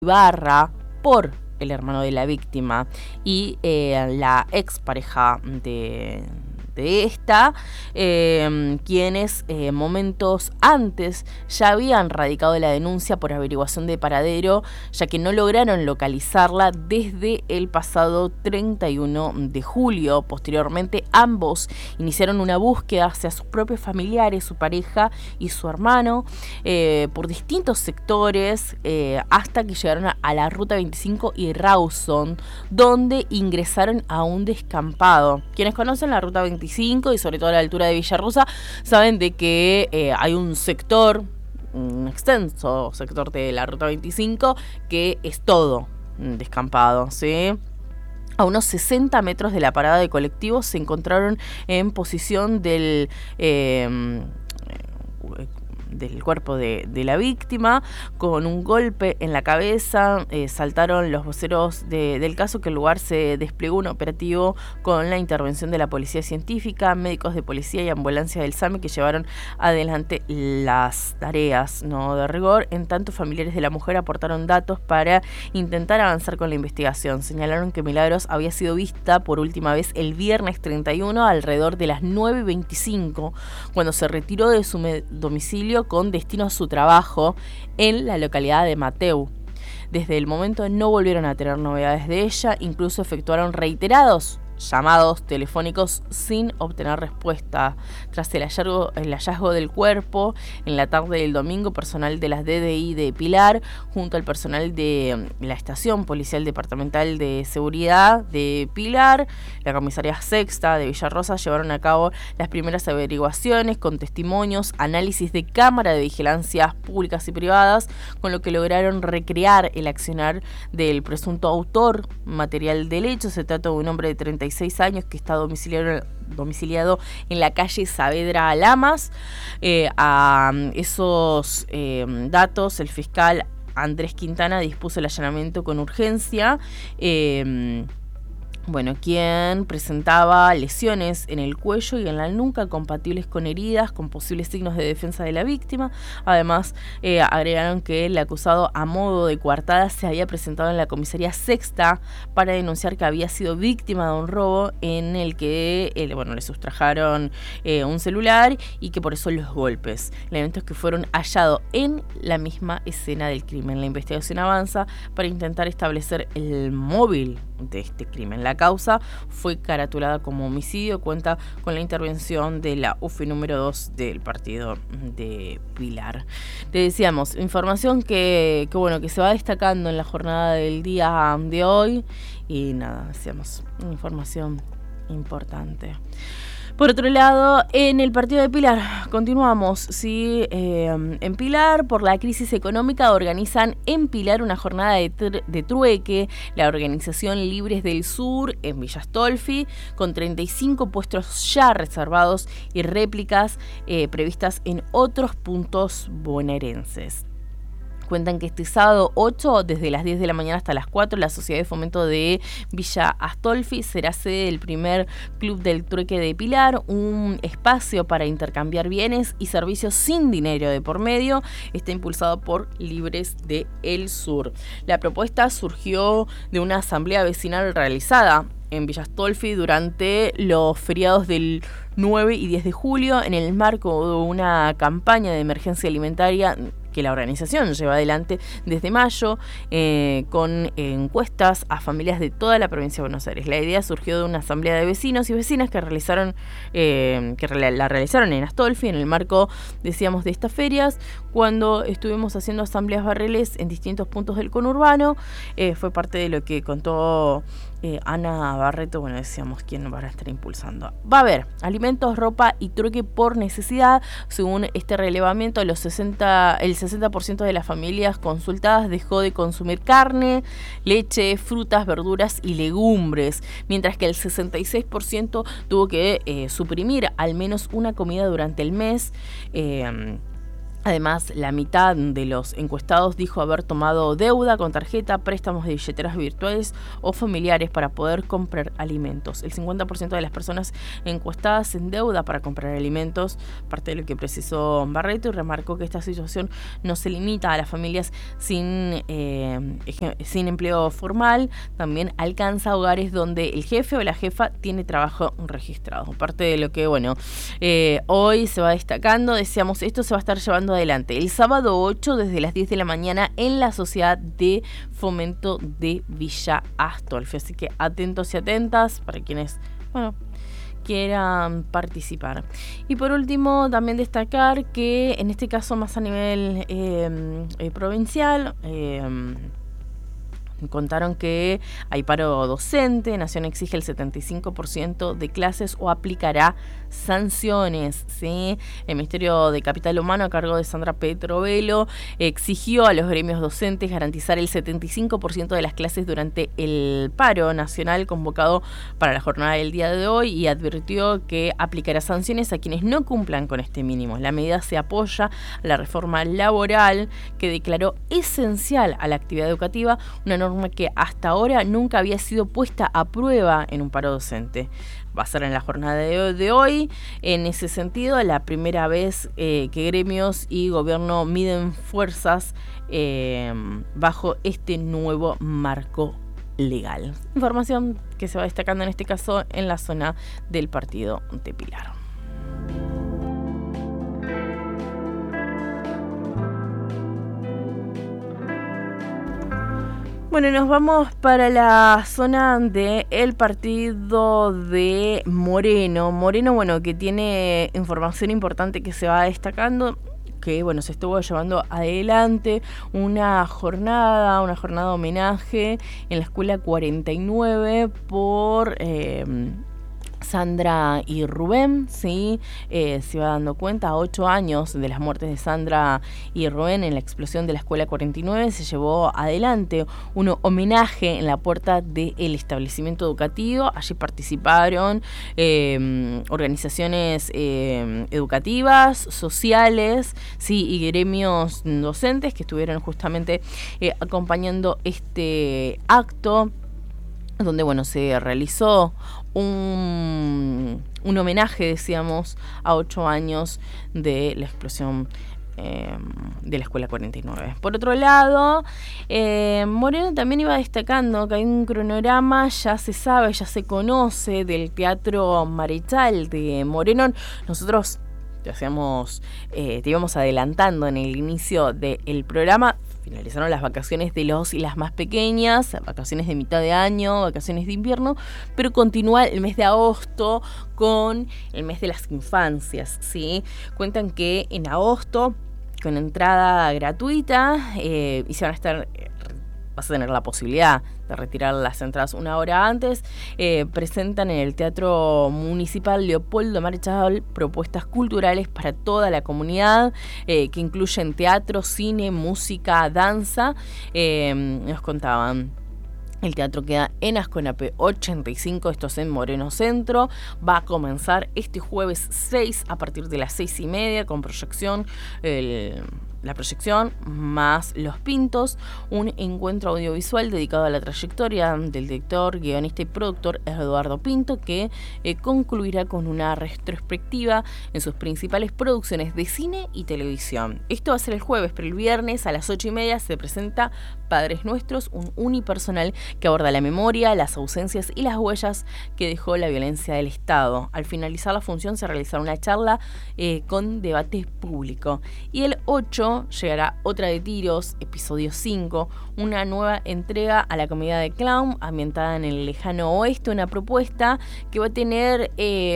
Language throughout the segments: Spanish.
Ibarra por el hermano de la víctima y la expareja de esta, quienes momentos antes ya habían radicado la denuncia por averiguación de paradero, ya que no lograron localizarla desde el pasado 31 de julio. Posteriormente, ambos iniciaron una búsqueda hacia sus propios familiares, su pareja y su hermano, por distintos sectores, hasta que llegaron a la Ruta 25 y Rawson, donde ingresaron a un descampado. Quienes conocen la Ruta 25 y sobre todo a la altura de Villarrosa saben de que hay un sector, un extenso sector de la Ruta 25 que es todo descampado, ¿sí? A unos 60 metros de la parada de colectivos se encontraron en posición del cuerpo de la víctima, con un golpe en la cabeza. Saltaron los voceros del caso que el lugar se desplegó un operativo con la intervención de la policía científica, médicos de policía y ambulancia del SAMI que llevaron adelante las tareas, ¿no?, de rigor. En tanto, familiares de la mujer aportaron datos para intentar avanzar con la investigación. Señalaron que Milagros había sido vista por última vez el viernes 31 alrededor de las 9:25, cuando se retiró de su domicilio con destino a su trabajo en la localidad de Mateu. Desde el momento no volvieron a tener novedades de ella, incluso efectuaron reiterados llamados telefónicos sin obtener respuesta. Tras el hallazgo del cuerpo, en la tarde del domingo, personal de las DDI de Pilar, junto al personal de la Estación Policial Departamental de Seguridad de Pilar, la Comisaría Sexta de Villarrosa, llevaron a cabo las primeras averiguaciones con testimonios, análisis de cámara de vigilancias públicas y privadas, con lo que lograron recrear el accionar del presunto autor material del hecho. Se trata de un hombre de 36 años que está domiciliado en la calle Saavedra Lamas. A esos datos, el fiscal Andrés Quintana dispuso el allanamiento con urgencia. Quien presentaba lesiones en el cuello y en la nuca compatibles con heridas con posibles signos de defensa de la víctima. Además, agregaron que el acusado, a modo de coartada, se había presentado en la comisaría Sexta para denunciar que había sido víctima de un robo en el que le sustrajaron un celular y que por eso los golpes. Elementos que fueron hallados en la misma escena del crimen. La investigación avanza para intentar establecer el móvil de este crimen. La causa fue caratulada como homicidio, cuenta con la intervención de la UFI número 2 del partido de Pilar. Le decíamos, información que se va destacando en la jornada del día de hoy y nada, decíamos, información importante. Por otro lado, en el partido de Pilar, continuamos, ¿sí? En Pilar, por la crisis económica, organizan en Pilar una jornada de trueque, la organización Libres del Sur, en Villa Astolfi, con 35 puestos ya reservados y réplicas previstas en otros puntos bonaerenses. Cuentan que este sábado 8, desde las 10 de la mañana hasta las 4, la Sociedad de Fomento de Villa Astolfi será sede del primer Club del Trueque de Pilar, un espacio para intercambiar bienes y servicios sin dinero de por medio. Está impulsado por Libres del Sur. La propuesta surgió de una asamblea vecinal realizada en Villa Astolfi durante los feriados del 9 y 10 de julio, en el marco de una campaña de emergencia alimentaria que la organización lleva adelante desde mayo, con encuestas a familias de toda la provincia de Buenos Aires. La idea surgió de una asamblea de vecinos y vecinas que realizaron en Astolfi, en el marco, decíamos, de estas ferias, cuando estuvimos haciendo asambleas barriales en distintos puntos del conurbano. Fue parte de lo que contó Ana Barreto, decíamos, quién va a estar impulsando. Va a haber alimentos, ropa y trueque por necesidad. Según este relevamiento, el 60% de las familias consultadas dejó de consumir carne, leche, frutas, verduras y legumbres, mientras que el 66% tuvo que suprimir al menos una comida durante el mes. Además, la mitad de los encuestados dijo haber tomado deuda con tarjeta, préstamos de billeteras virtuales o familiares para poder comprar alimentos. El 50% de las personas encuestadas se endeuda para comprar alimentos, parte de lo que precisó Barreto, y remarcó que esta situación no se limita a las familias sin empleo formal, también alcanza hogares donde el jefe o la jefa tiene trabajo registrado. Parte de lo que, hoy se va destacando, decíamos, esto se va a estar llevando adelante el sábado 8 desde las 10 de la mañana en la Sociedad de Fomento de Villa Astolfi. Así que atentos y atentas para quienes, quieran participar. Y por último, también destacar que en este caso más a nivel provincial, contaron que hay paro docente. Nación exige el 75% de clases o aplicará sanciones, ¿sí? El Ministerio de Capital Humano, a cargo de Sandra Petrovelo, exigió a los gremios docentes garantizar el 75% de las clases durante el paro nacional convocado para la jornada del día de hoy, y advirtió que aplicará sanciones a quienes no cumplan con este mínimo. La medida se apoya a la reforma laboral que declaró esencial a la actividad educativa, una norma que hasta ahora nunca había sido puesta a prueba en un paro docente. Va a ser en la jornada de hoy. En ese sentido, la primera vez que gremios y gobierno miden fuerzas bajo este nuevo marco legal. Información que se va destacando en este caso en la zona del partido de Pilar. Bueno, nos vamos para la zona del partido de Moreno. Moreno, que tiene información importante que se va destacando, que se estuvo llevando adelante una jornada homenaje en la escuela 49 por Sandra y Rubén, ¿sí? Se iba dando cuenta, a 8 años de las muertes de Sandra y Rubén en la explosión de la escuela 49, se llevó adelante un homenaje en la puerta del establecimiento educativo. Allí participaron organizaciones educativas, sociales, sí, y gremios docentes que estuvieron justamente acompañando este acto, donde se realizó un homenaje, decíamos, a 8 años de la explosión de la escuela 49. Por otro lado, Moreno también iba destacando que hay un cronograma, ya se sabe, ya se conoce, del Teatro Marechal de Moreno. Nosotros te íbamos adelantando en el inicio del programa. Finalizaron las vacaciones de los y las más pequeñas, vacaciones de mitad de año, vacaciones de invierno, pero continúa el mes de agosto con el mes de las infancias, ¿sí? Cuentan que en agosto, con entrada gratuita, y se vas a tener la posibilidad de retirar las entradas una hora antes, presentan en el Teatro Municipal Leopoldo Marechal propuestas culturales para toda la comunidad, que incluyen teatro, cine, música, danza. Nos contaban. El teatro queda en Asconape 85, esto es en Moreno Centro. Va a comenzar este jueves 6 a partir de las 6:30 con proyección. La proyección más Los Pintos, un encuentro audiovisual dedicado a la trayectoria del director, guionista y productor Eduardo Pinto, que concluirá con una retrospectiva en sus principales producciones de cine y televisión. Esto va a ser el jueves, pero el viernes a las 8:30 se presenta Padres Nuestros, un unipersonal que aborda la memoria, las ausencias y las huellas que dejó la violencia del Estado. Al finalizar la función se realizará una charla con debate público. Y el 8 llegará Otra de Tiros, episodio 5, una nueva entrega a la comedia de clown ambientada en el lejano oeste, una propuesta que va a tener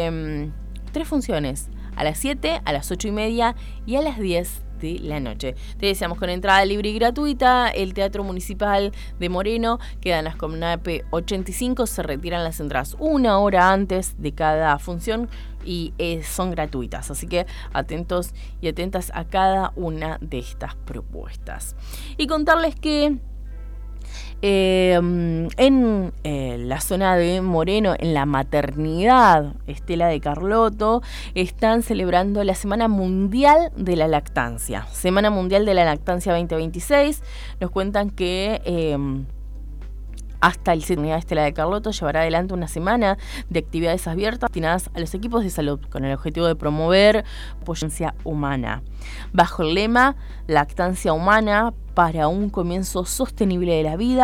3 funciones, a las 7, a las 8:30 y a las 10 de la noche. Te decíamos, con entrada libre y gratuita. El Teatro Municipal de Moreno queda en Asconape 85, se retiran las entradas una hora antes de cada función y son gratuitas, así que atentos y atentas a cada una de estas propuestas. Y contarles que En la zona de Moreno, en la maternidad Estela de Carlotto, están celebrando la Semana Mundial de la Lactancia. Semana Mundial de la Lactancia 2026. Nos cuentan que hasta el Maternidad Estela de Carlotto llevará adelante una semana de actividades abiertas destinadas a los equipos de salud con el objetivo de promover lactancia humana. Bajo el lema Lactancia humana para un comienzo sostenible de la vida.